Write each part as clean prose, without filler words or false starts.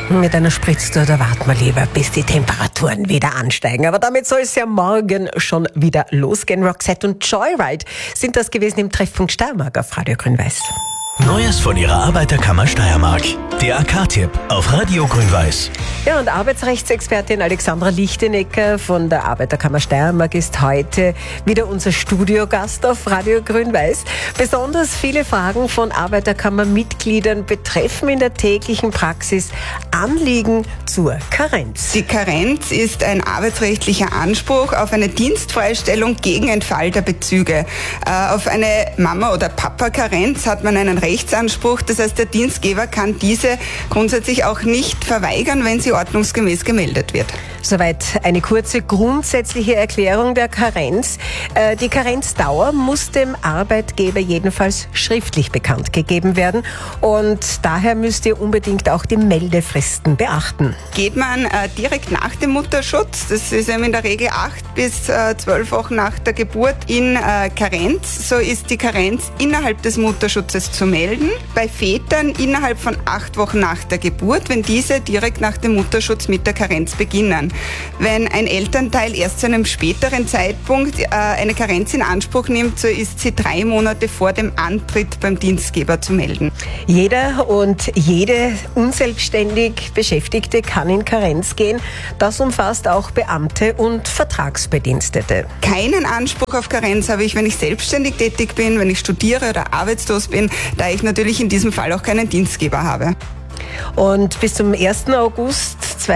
Mit einer Spritztour, da warten wir lieber, bis die Temperaturen wieder ansteigen. Aber damit soll es ja morgen schon wieder losgehen. Roxette und Joyride sind das gewesen im Treffpunkt Steiermark auf Radio Grün-Weiß. Neues von ihrer Arbeiterkammer Steiermark. Der AK-Tipp auf Radio Grün-Weiß. Ja, und Arbeitsrechtsexpertin Alexandra Lichtenecker von der Arbeiterkammer Steiermark ist heute wieder unser Studiogast auf Radio Grün-Weiß. Besonders viele Fragen von Arbeiterkammermitgliedern betreffen in der täglichen Praxis Anliegen zur Karenz. Die Karenz ist ein arbeitsrechtlicher Anspruch auf eine Dienstfreistellung gegen Entfall der Bezüge. Auf eine Mama- oder Papa-Karenz hat man einen Rechtsanspruch. Das heißt, der Dienstgeber kann diese grundsätzlich auch nicht verweigern, wenn sie ordnungsgemäß gemeldet wird. Soweit eine kurze grundsätzliche Erklärung der Karenz. Die Karenzdauer muss dem Arbeitgeber jedenfalls schriftlich bekannt gegeben werden und daher müsst ihr unbedingt auch die Meldefristen beachten. Geht man direkt nach dem Mutterschutz, das ist in der Regel 8 bis 12 Wochen nach der Geburt, in Karenz, so ist die Karenz innerhalb des Mutterschutzes zu melden. Bei Vätern innerhalb von 8 Wochen nach der Geburt, wenn diese direkt nach dem Mutterschutz mit der Karenz beginnen. Wenn ein Elternteil erst zu einem späteren Zeitpunkt eine Karenz in Anspruch nimmt, so ist sie 3 Monate vor dem Antritt beim Dienstgeber zu melden. Jeder und jede unselbstständig Beschäftigte kann in Karenz gehen. Das umfasst auch Beamte und Vertragsbedienstete. Keinen Anspruch auf Karenz habe ich, wenn ich selbstständig tätig bin, wenn ich studiere oder arbeitslos bin, da ich natürlich in diesem Fall auch keinen Dienstgeber habe. Und bis zum 1. August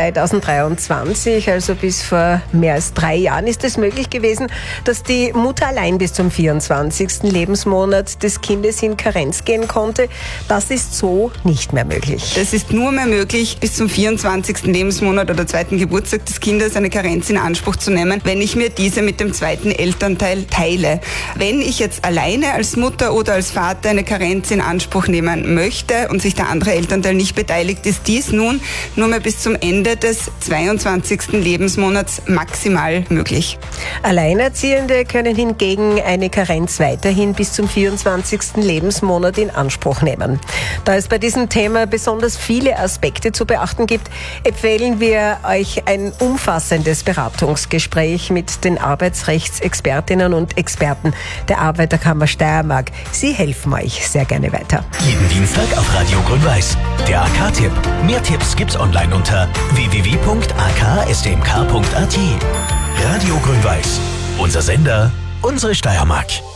2023, also bis vor mehr als 3 Jahren, ist es möglich gewesen, dass die Mutter allein bis zum 24. Lebensmonat des Kindes in Karenz gehen konnte. Das ist so nicht mehr möglich. Das ist nur mehr möglich, bis zum 24. Lebensmonat oder 2. Geburtstag des Kindes eine Karenz in Anspruch zu nehmen, wenn ich mir diese mit dem 2. Elternteil teile. Wenn ich jetzt alleine als Mutter oder als Vater eine Karenz in Anspruch nehmen möchte und sich der andere Elternteil nicht beteiligt, ist dies nun nur mehr bis zum Ende des 22. Lebensmonats maximal möglich. Alleinerziehende können hingegen eine Karenz weiterhin bis zum 24. Lebensmonat in Anspruch nehmen. Da es bei diesem Thema besonders viele Aspekte zu beachten gibt, empfehlen wir euch ein umfassendes Beratungsgespräch mit den Arbeitsrechtsexpertinnen und Experten der Arbeiterkammer Steiermark. Sie helfen euch sehr gerne weiter. Jeden Dienstag auf Radio Grün-Weiß. Der AK-Tipp. Mehr Tipps gibt's online unter www.akstmk.at. Radio Grün-Weiß. Unser Sender, unsere Steiermark.